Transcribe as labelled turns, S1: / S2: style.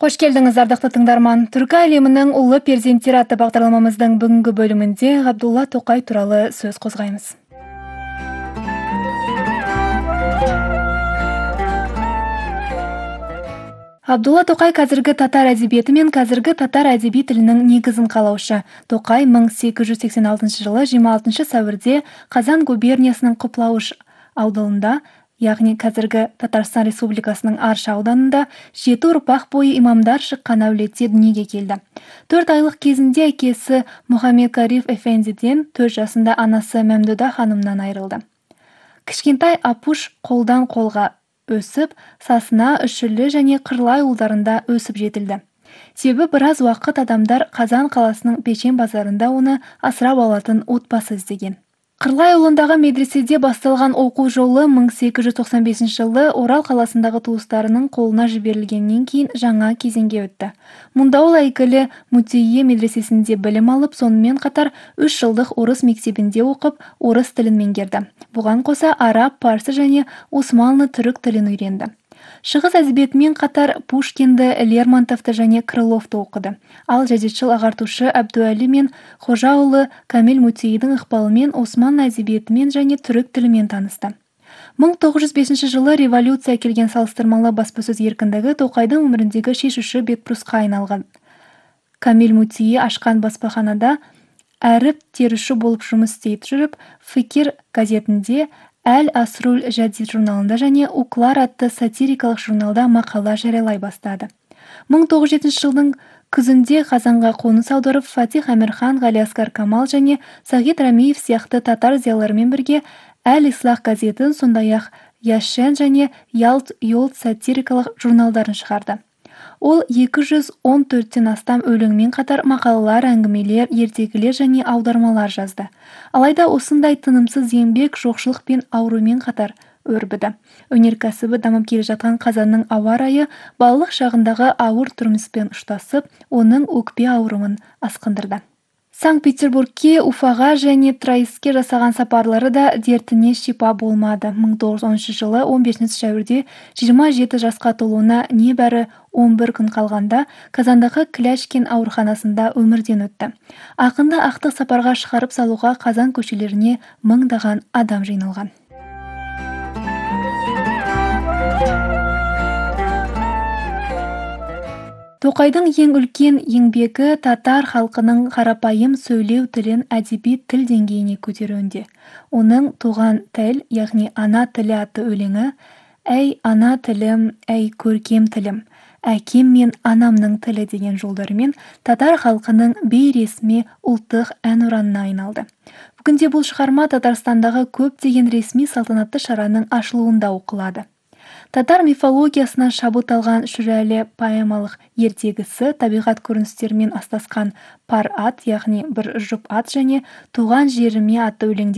S1: Қош келдіңіз, ардақты тыңдарман. Түркі әлемінің ұлы перзенттері атты бағдарламамыздың бүгінгі бөлімінде Ғабдулла Тоқай туралы сөз қозғаймыз. Ғабдулла Тоқай қазіргі татар әдебиеті мен қазіргі татар әдеби тілінің негізін қалаушы. Тоқай 1886 жылы 26 сәуірде Қазан губерниясының Құплауыш ауданында, яғни қазіргі Татарстан Республикасының Арша ауданында 7 ұрпақ бойы имамдар шыққан әулетте дүниеге келді. 4 айлық кезінде әкесі Мұхаммед Кариф Эфендиден, 4 жасында анасы Мәмдуда ханымнан айырылды. Кішкентай Апуш қолдан қолға өсіп, Сасына, Үшілі және Қырлай ауылдарында өсіп жетілді. Себебі біраз уақыт адамдар Қазан қаласының Печен базарында оны асырап алатын отбасы іздеген. Қырлай ауылындағы медреседе басталған оқу жолы 1895 жылы Орал қаласындағы туыстарының қолына жіберілгеннен кейін жаңа кезеңге өтті. Мұнда ол әйгілі Мутейе медресесінде білім алып, сонымен қатар 3 жылдық орыс мектебінде оқып, орыс тілін меңгерді. Бұған қоса араб, парсы және османлы түрік тілін үйренді. Шығыс әдебиетімен қатар Пушкинді, Лермонтовты және Крыловты оқыды. Ал жазушыл ағартушы Әбдуәли мен Қожаұлы Камил Мутейдің ықпалымен осман әдебиетімен және түрік тілімен танысты. 1905 жылы революция келген салыстырмалы баспасөз еркіндігі Тоқайдың өміріндегі шешуші бетбұрысқа айналған. Камил Мутейи ашқан баспаханада әріп теруші болып жұмыс істей жүріп, Фикир газетінде, Әл-Асрул Жадид журналында және Уклар атты сатирикалық журналда мақала жариялай бастады. 1907 жылдың күзінде Қазанға қоныс аударып, Фатих Әмірхан, Ғалиасқар Камал және Сағит Рамиев сияқты татар зиялыларымен бірге Әл-Ислах газетін, сондай-ақ Яшен және Ялт-Йолт сатирикалық журналдарын шығарды. Ол 214-тен астам өлеңмен қатар мақалалар, әңгімелер, ертегілер және аудармалар жазды. Алайда осындай тынымсыз еңбек жоқшылық пен аурумен қатар өрбіді. Өнеркәсібі дамып келе жатқан Қазанның ауа райы балалық шағындағы ауыр тұрмыспен ұштасып, оның өкпе ауруын асқындырды. Санкт-Петербургке, Уфаға және Траиске жасаған сапарлары да дертіне шипа болмады. 1913 жылы 15 сәуірде 27 жасқа толуына небәрі 11 күн қалғанда Қазандағы Кляшкин ауруханасында өмірден өтті. Ақынды ақтық сапарға шығарып салуға Қазан көшелеріне мыңдаған адам жиналған. Тоқайдың ең үлкен еңбегі татар халқының қарапайым сөйлеу тілін әдеби тіл деңгейіне көтеруінде. Оның туған тіл, яғни ана тілі атты өлеңі «Әй ана тілім, әй көркем тілім, әкем мен анамның тілі» деген жолдарымен татар халқының бейресми ұлттық әнұранына айналды. Бүгінде бұл шығарма Татарстандағы көптеген ресми салтанатты шараның ашылуында оқылады. Татар мифологиясынан шабыт алған Шүрәлі поэмалық ертегісі табиғат көріністерімен астасқан Пар ат, яғни бір жұп ат және Туған жеріме атты өлеңдер